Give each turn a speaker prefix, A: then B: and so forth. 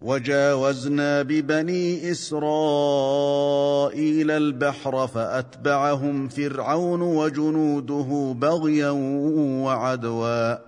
A: وجاوزنا ببني إسرائيل البحر فأتبعهم فرعون وجنوده بغيا وعدوا